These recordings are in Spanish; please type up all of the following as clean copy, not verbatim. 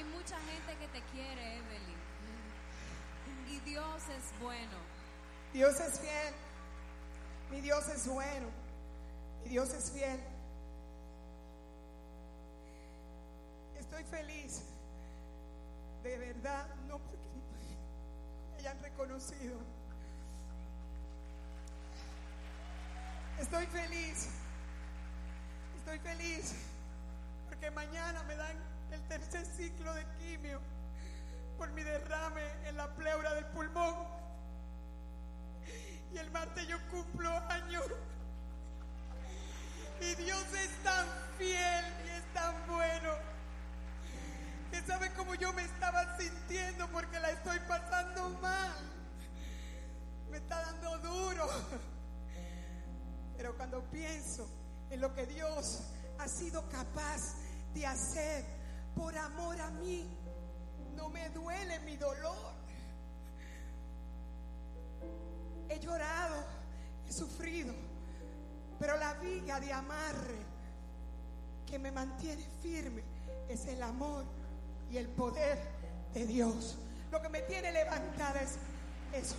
mucha gente que te quiere, Evelyn. Y Dios es bueno. Dios es fiel. Mi Dios es bueno. Mi Dios es fiel. Estoy feliz. De verdad, no porque me hayan reconocido. Estoy feliz. Estoy feliz porque mañana me dan el tercer ciclo de quimio por mi derrame en la pleura del pulmón. Y el martes yo cumplo años. Y Dios es tan fiel y es tan bueno que sabe cómo yo me estaba sintiendo porque la estoy pasando mal. Me está dando duro. Pero cuando pienso en lo que Dios ha sido capaz de hacer por amor a mí, no me duele mi dolor. He llorado, he sufrido, pero la viga de amarre que me mantiene firme es el amor y el poder de Dios. Lo que me tiene levantada es eso.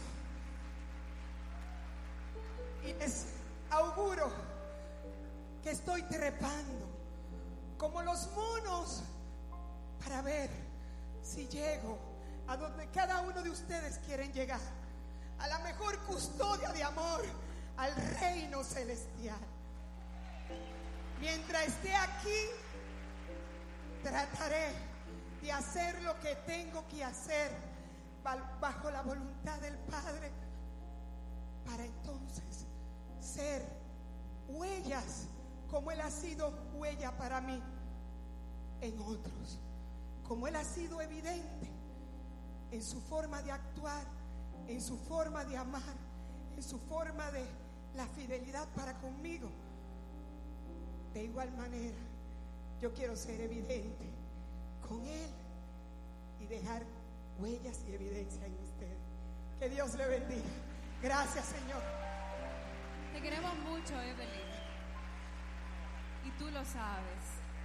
Y les auguro que estoy trepando como los monos para ver si llego a donde cada uno de ustedes quieren llegar, a la mejor custodia de amor, al reino celestial. Mientras esté aquí, trataré de hacer lo que tengo que hacer bajo la voluntad del Padre, para entonces ser huellas como Él ha sido huella para mí en otros, como Él ha sido evidente en su forma de actuar, en su forma de amar, en su forma de la fidelidad para conmigo. De igual manera, yo quiero ser evidente con Él y dejar huellas y evidencia en usted. Que Dios le bendiga. Gracias, Señor. Te queremos mucho, Evelyn. Y tú lo sabes.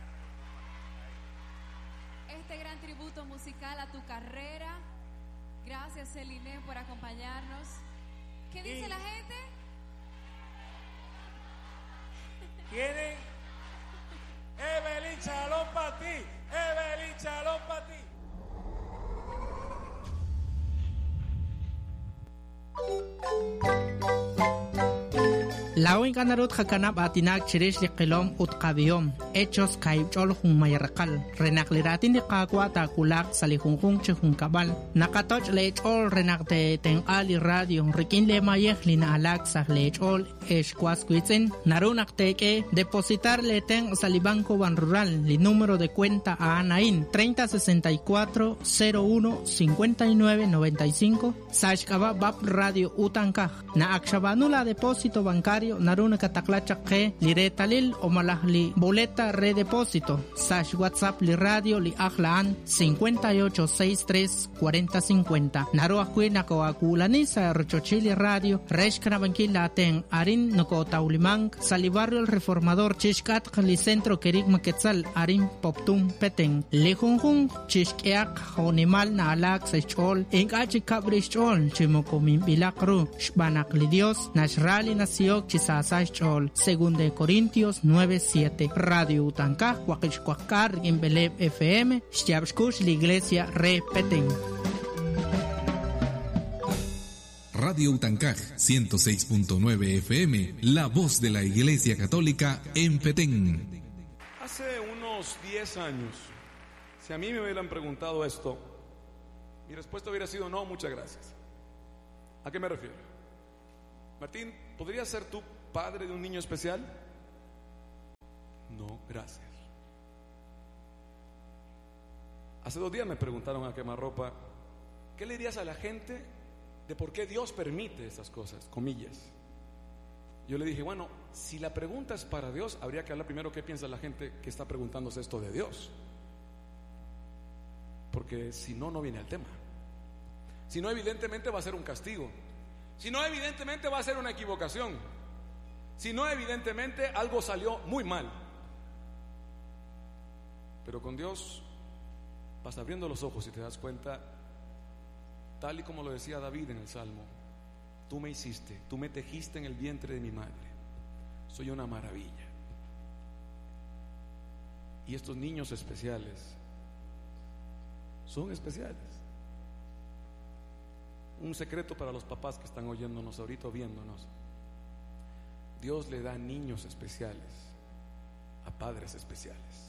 Este gran tributo musical a tu carrera. Gracias, Celine, por acompañarnos. ¿Qué dice la gente? Tienen Evelyn Chalón para ti. Evelyn Chalón para ti. Lawin kanarut hakanap atinak chirish liqilom utqabiyom hechos kaibchol jun mayarqal renakliratin liqaqwa takulak salihunjun chihun kabal nakatoch lechol renakte tenqali radio rikin le mayej lina alaksa lechol eshkwaskuitzen narunaqteke depositar le ten salibanco ban rural li número de cuenta a Anaín 3064 01 59 95 sashkaba bab radio utankaj na akshabanula depósito bancario naruna kataklacha que liretalil o malahli boleta redepósito sash WhatsApp li radio li ahlaan 5863 4050 naruah kuina ko akulanisa rochochili radio reshkana bankila ten arin noko taulimang salibarrio el reformador chishkat li centro kerigma quetzal arin poptum peteng lejunjun chishkeak honimal na alak sechol enkachi kabrichol chimokomin bilakru shbanak li Dios nashrali nació chisasachol según de Corintios 9:7 radio utankaj kwakishkwakar en Beleb FM Shtiabshkush la iglesia repeten. Radio Utankaj 106.9 FM, la voz de la Iglesia Católica en Petén. Hace unos 10 años, si a mí me hubieran preguntado esto, mi respuesta hubiera sido no, muchas gracias. ¿A qué me refiero? Martín, ¿podrías ser tú padre de un niño especial? No, gracias. Hace 2 días me preguntaron a quemarropa, ¿qué le dirías a la gente de por qué Dios permite esas cosas, comillas? Yo le dije, bueno, si la pregunta es para Dios, habría que hablar primero qué piensa la gente que está preguntándose esto de Dios, porque si no, no viene al tema. Si no, evidentemente va a ser un castigo. Si no, evidentemente va a ser una equivocación. Si no, evidentemente algo salió muy mal. Pero con Dios vas abriendo los ojos y te das cuenta, tal y como lo decía David en el Salmo: tú me hiciste, tú me tejiste en el vientre de mi madre, soy una maravilla. Y estos niños especiales son especiales. Un secreto para los papás que están oyéndonos ahorita o viéndonos: Dios le da niños especiales a padres especiales.